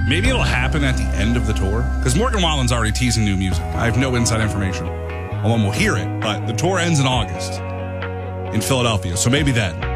Maybe it'll happen at the end of the tour, because Morgan Wallen's already teasing new music. I have no inside information on when we'll hear it, but the tour ends in August in Philadelphia, so maybe then.